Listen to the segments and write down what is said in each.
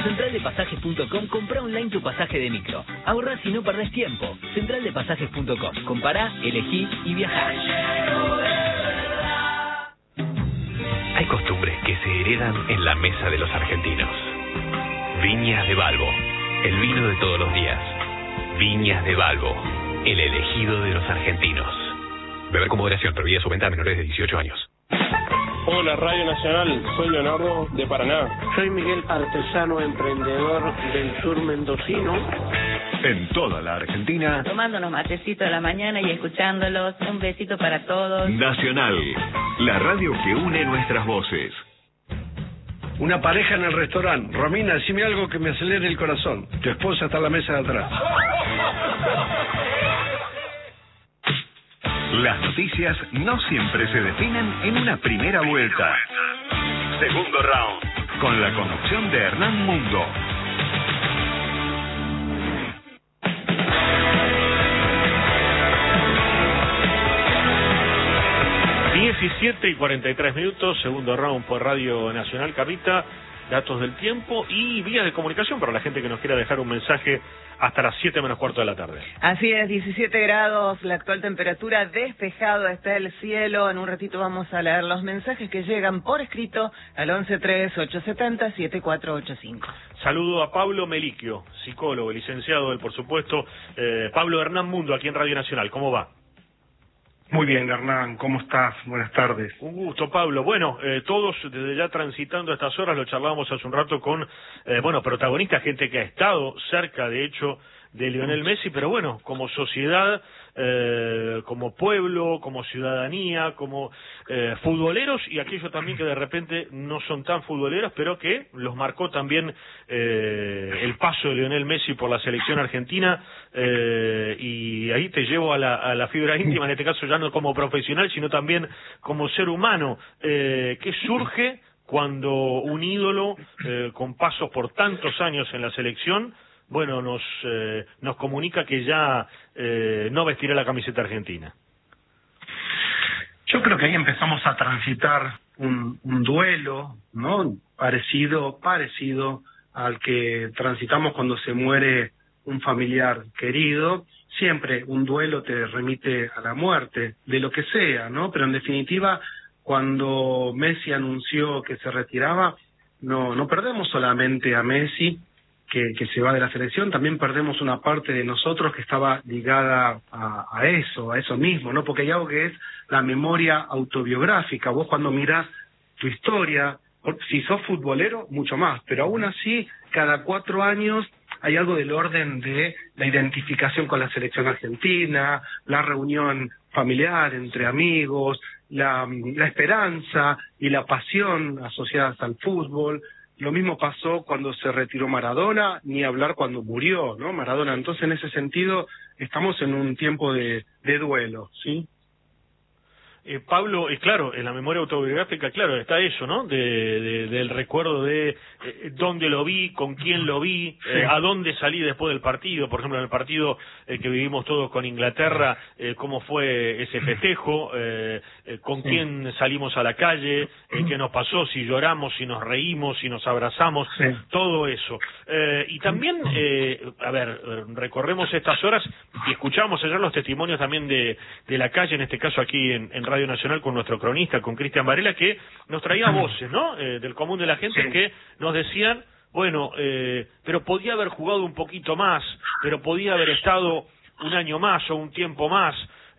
En centraldepasajes.com compra online tu pasaje de micro. Ahorrás y no perdés tiempo. Centraldepasajes.com. Compará, elegí y viajá. Hay costumbres que se heredan en la mesa de los argentinos. Viñas de Balbo, el vino de todos los días. Viñas de Balbo, el elegido de los argentinos. Beber con moderación, prohibida su venta a menores de 18 años. Hola Radio Nacional, soy Leonardo de Paraná. Soy Miguel, artesano emprendedor del sur mendocino. En toda la Argentina, tomando unos matecitos a la mañana y escuchándolos. Un besito para todos. Nacional, la radio que une nuestras voces. Una pareja en el restaurante. Romina, decime algo que me acelere el corazón. Tu esposa está en la mesa de atrás. Las noticias no siempre se definen en una primera vuelta. Segundo round, con la conducción de Hernán Mundo. Y 43 segundo round por Radio Nacional. Carlita, datos del tiempo y vías de comunicación para la gente que nos quiera dejar un mensaje hasta las 7 menos cuarto de la tarde. Así es, 17 grados, la actual temperatura, despejado está el cielo. En un ratito vamos a leer los mensajes que llegan por escrito al 113870-7485. Saludo a Pablo Meliquio, psicólogo, licenciado él, por supuesto. Pablo Hernán Mundo, aquí en Radio Nacional. ¿Cómo va? Muy bien, Hernán, ¿cómo estás? Buenas tardes. Un gusto, Pablo. Bueno, todos desde ya transitando estas horas, lo charlábamos hace un rato con, protagonistas, gente que ha estado cerca, de hecho, de Lionel Messi, pero bueno, como sociedad, como pueblo, como ciudadanía, como futboleros y aquellos también que de repente no son tan futboleros, pero que los marcó también el paso de Lionel Messi por la selección argentina, y ahí te llevo a la fibra íntima, en este caso ya no como profesional, sino también como ser humano. ¿Qué surge cuando un ídolo con pasos por tantos años en la selección, bueno, nos comunica que ya no vestirá la camiseta argentina? Yo creo que ahí empezamos a transitar un duelo, ¿no? Parecido al que transitamos cuando se muere un familiar querido. Siempre un duelo te remite a la muerte, de lo que sea, ¿no? Pero en definitiva, cuando Messi anunció que se retiraba, no perdemos solamente a Messi, que se va de la selección, también perdemos una parte de nosotros que estaba ligada a eso mismo, ¿no? Porque hay algo que es la memoria autobiográfica. Vos cuando mirás tu historia, si sos futbolero, mucho más, pero aún así, cada 4 años hay algo del orden de la identificación con la selección argentina, la reunión familiar entre amigos, la esperanza y la pasión asociadas al fútbol. Lo mismo pasó cuando se retiró Maradona, ni hablar cuando murió, ¿no? Maradona. Entonces, en ese sentido, estamos en un tiempo de duelo, ¿sí? Pablo, claro, en la memoria autobiográfica, claro, está eso, ¿no? Del recuerdo de dónde lo vi, con quién lo vi, a dónde salí después del partido. Por ejemplo, en el partido que vivimos todos con Inglaterra, cómo fue ese festejo, con quién salimos a la calle, qué nos pasó, si lloramos, si nos reímos, si nos abrazamos, todo eso. Y también, recorremos estas horas y escuchamos ayer los testimonios también de la calle, en este caso aquí en Radio Nacional, con nuestro cronista, con Cristian Varela, que nos traía voces, ¿no? Del común de la gente, que nos decían, bueno, pero podía haber jugado un poquito más, pero podía haber estado un año más o un tiempo más,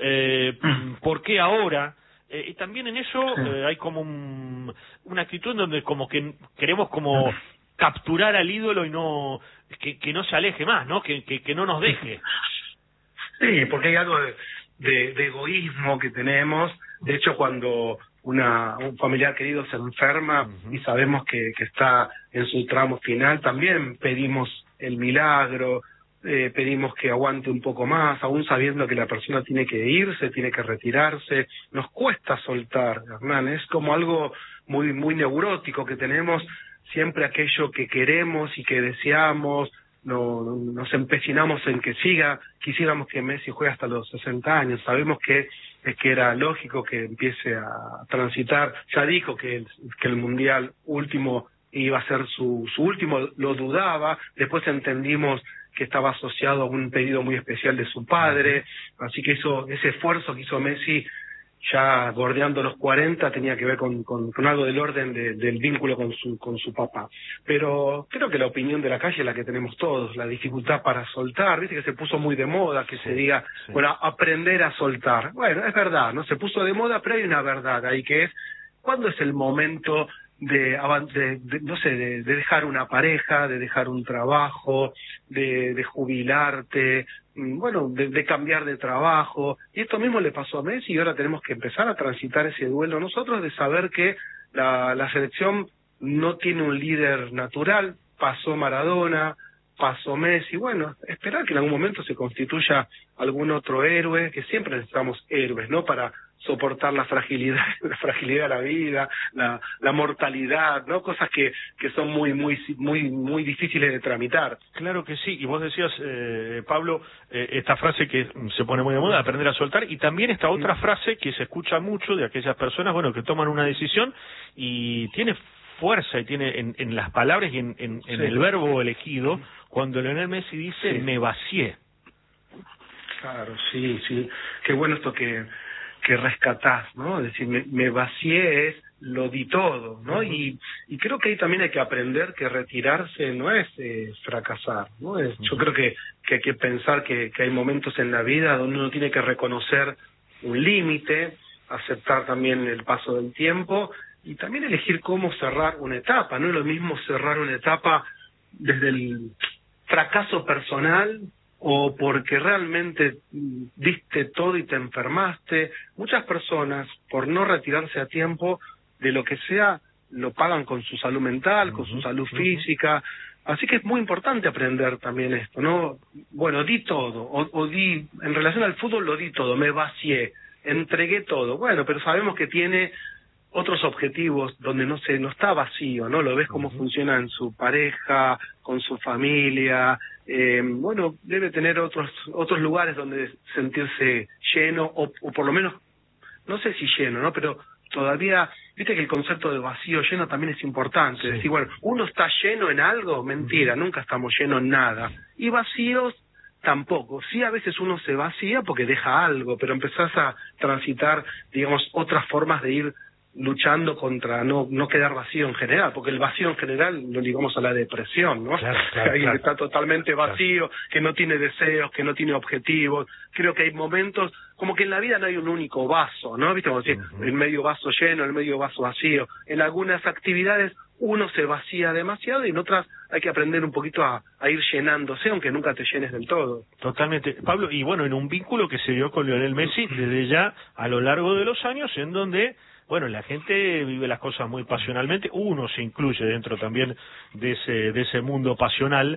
¿por qué ahora? Y también en eso hay como una actitud en donde como que queremos como capturar al ídolo y no que no se aleje más, ¿no? Que no nos deje. Sí, porque hay algo de egoísmo que tenemos. De hecho, cuando un familiar querido se enferma y sabemos que está en su tramo final, también pedimos el milagro, pedimos que aguante un poco más, aún sabiendo que la persona tiene que irse, tiene que retirarse. Nos cuesta soltar, Hernán, es como algo muy neurótico que tenemos, siempre aquello que queremos y que deseamos. Nos empecinamos en que siga. Quisiéramos que Messi juegue hasta los 60 años. Sabemos que era lógico que empiece a transitar. Ya dijo que el mundial último iba a ser su último, lo dudaba, después entendimos que estaba asociado a un pedido muy especial de su padre, así que ese esfuerzo que hizo Messi ya bordeando los 40 tenía que ver con algo del orden del vínculo con su papá. Pero creo que la opinión de la calle es la que tenemos todos, la dificultad para soltar, viste que se puso muy de moda que se diga, bueno, aprender a soltar. Bueno, es verdad, ¿no? Se puso de moda, pero hay una verdad ahí que es, ¿cuándo es el momento de dejar una pareja, de dejar un trabajo, de jubilarte, bueno, de cambiar de trabajo? Y esto mismo le pasó a Messi y ahora tenemos que empezar a transitar ese duelo nosotros, de saber que la selección no tiene un líder natural. Pasó Maradona, pasó Messi, bueno, esperar que en algún momento se constituya algún otro héroe, que siempre necesitamos héroes, ¿no?, para soportar la fragilidad de la vida, la mortalidad, ¿no? Cosas que son muy difíciles de tramitar. Claro que sí, y vos decías, Pablo, esta frase que se pone muy de moda, aprender a soltar, y también esta otra frase que se escucha mucho de aquellas personas, bueno, que toman una decisión y tiene fuerza y tiene en las palabras y en el verbo elegido, cuando Lionel Messi dice, me vacié. Claro, sí, qué bueno esto que rescatás, ¿no? Es decir, me vacié es lo di todo, ¿no? Y creo que ahí también hay que aprender que retirarse no es fracasar, ¿no? Yo creo que hay que pensar que hay momentos en la vida donde uno tiene que reconocer un límite, aceptar también el paso del tiempo y también elegir cómo cerrar una etapa. No es lo mismo cerrar una etapa desde el fracaso personal o porque realmente diste todo y te enfermaste. Muchas personas, por no retirarse a tiempo, de lo que sea, lo pagan con su salud mental, con su salud física. Así que es muy importante aprender también esto, ¿no? Bueno, di todo, o di, en relación al fútbol lo di todo, me vacié, entregué todo. Bueno, pero sabemos que tiene otros objetivos donde no está vacío, ¿no? Lo ves cómo funciona en su pareja, con su familia. Bueno, debe tener otros lugares donde sentirse lleno, o por lo menos, no sé si lleno, ¿no? Pero todavía, viste que el concepto de vacío lleno también es importante. Es decir, bueno, uno está lleno en algo, mentira, nunca estamos llenos en nada. Y vacíos tampoco. Sí, a veces uno se vacía porque deja algo, pero empezás a transitar, digamos, otras formas de ir luchando contra no quedar vacío en general, porque el vacío en general lo ligamos a la depresión, ¿no? Claro, alguien que está totalmente vacío, que no tiene deseos, que no tiene objetivos. Creo que hay momentos, como que en la vida no hay un único vaso, ¿no? ¿Viste? Como decir, el medio vaso lleno, el medio vaso vacío. En algunas actividades uno se vacía demasiado y en otras hay que aprender un poquito a ir llenándose, aunque nunca te llenes del todo. Totalmente. Pablo, y bueno, en un vínculo que se dio con Lionel Messi desde ya a lo largo de los años, en donde bueno, la gente vive las cosas muy pasionalmente, uno se incluye dentro también de ese mundo pasional,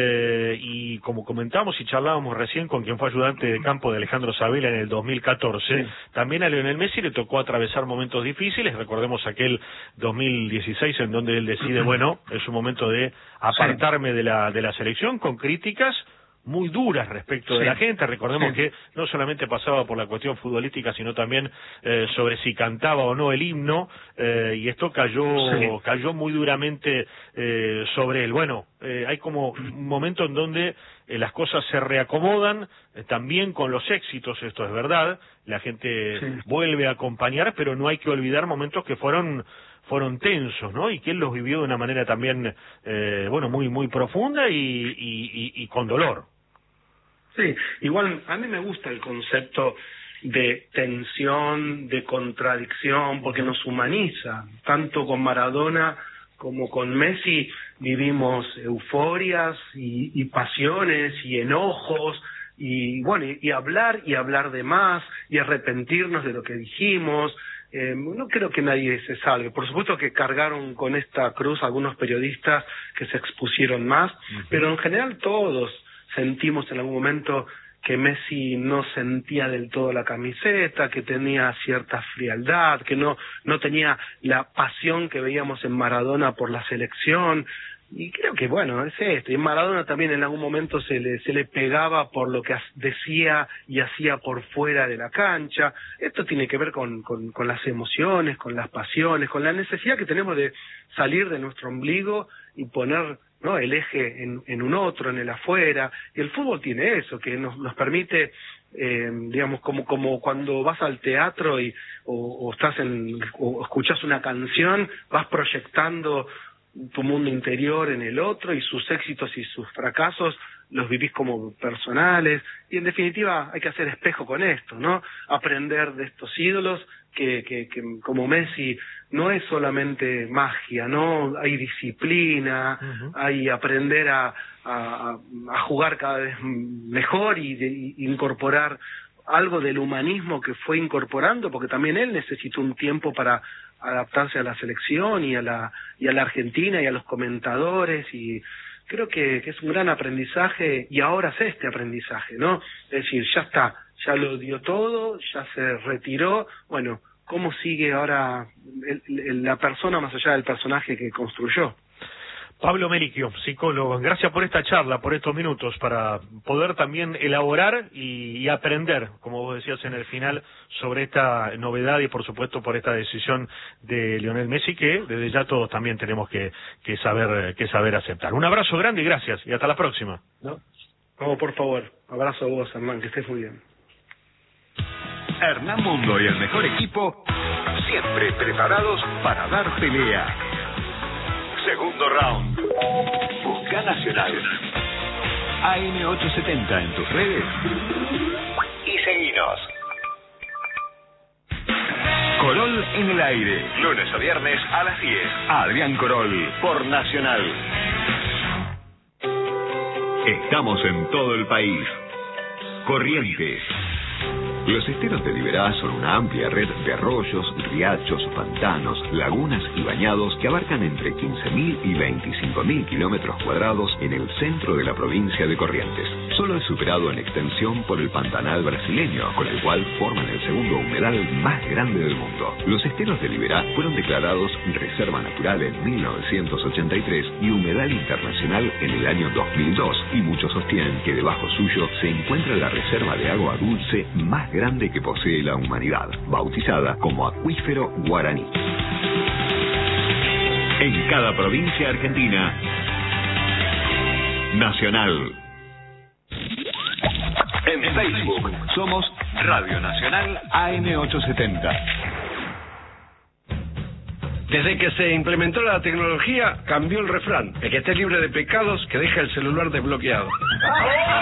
y como comentábamos y charlábamos recién con quien fue ayudante de campo de Alejandro Sabela en el 2014, también a Lionel Messi le tocó atravesar momentos difíciles. Recordemos aquel 2016 en donde él decide, bueno, es un momento de apartarme de la selección, con críticas muy duras respecto de la gente. Recordemos que no solamente pasaba por la cuestión futbolística, sino también sobre si cantaba o no el himno, y esto cayó muy duramente sobre él. Bueno, hay como un momento en donde las cosas se reacomodan, también con los éxitos, esto es verdad, la gente vuelve a acompañar, pero no hay que olvidar momentos que fueron tensos, ¿no? Y que él los vivió de una manera también, bueno, muy profunda y con dolor. Sí, igual a mí me gusta el concepto de tensión, de contradicción, porque nos humaniza. Tanto con Maradona como con Messi vivimos euforias y pasiones y enojos, y bueno, y hablar de más, y arrepentirnos de lo que dijimos. No creo que nadie se salve. Por supuesto que cargaron con esta cruz algunos periodistas que se expusieron más, pero en general todos sentimos en algún momento que Messi no sentía del todo la camiseta, que tenía cierta frialdad, que no tenía la pasión que veíamos en Maradona por la selección. Y creo que, bueno, es esto. Y en Maradona también en algún momento se le pegaba por lo que decía y hacía por fuera de la cancha. Esto tiene que ver con las emociones, con las pasiones, con la necesidad que tenemos de salir de nuestro ombligo y poner, ¿no?, el eje en un otro, en el afuera. Y el fútbol tiene eso, que nos permite, digamos, como cuando vas al teatro o escuchas una canción, vas proyectando tu mundo interior en el otro, y sus éxitos y sus fracasos los vivís como personales, y en definitiva hay que hacer espejo con esto, ¿no? Aprender de estos ídolos que como Messi no es solamente magia, ¿no? Hay disciplina, hay aprender a jugar cada vez mejor y incorporar algo del humanismo que fue incorporando, porque también él necesitó un tiempo para adaptarse a la selección y a la Argentina y a los comentadores, y creo que es un gran aprendizaje, y ahora es este aprendizaje, ¿no? Es decir, ya está, ya lo dio todo, ya se retiró, bueno, ¿cómo sigue ahora la persona más allá del personaje que construyó? Pablo Melicchio, psicólogo, gracias por esta charla, por estos minutos, para poder también elaborar y aprender, como vos decías en el final, sobre esta novedad y por supuesto por esta decisión de Lionel Messi, que desde ya todos también tenemos que saber aceptar. Un abrazo grande y gracias, y hasta la próxima. ¿No? Por favor, abrazo a vos, Hernán, que estés muy bien. Hernán Mundo y el mejor equipo, siempre preparados para dar pelea. Segundo round. Busca Nacional. AM870 en tus redes y seguinos. Corol en el aire. Lunes a viernes a las 10. Adrián Corol por Nacional. Estamos en todo el país. Corrientes. Los esteros de Liberá son una amplia red de arroyos, riachos, pantanos, lagunas y bañados que abarcan entre 15.000 y 25.000 kilómetros cuadrados en el centro de la provincia de Corrientes. Solo es superado en extensión por el Pantanal brasileño, con el cual forman el segundo humedal más grande del mundo. Los esteros de Liberá fueron declarados Reserva Natural en 1983 y Humedal Internacional en el año 2002, y muchos sostienen que debajo suyo se encuentra la reserva de agua dulce más grande que posee la humanidad, bautizada como Acuífero Guaraní. En cada provincia argentina, Nacional. En Facebook somos Radio Nacional AM870. Desde que se implementó la tecnología, cambió el refrán: el que esté libre de pecados, que deja el celular desbloqueado.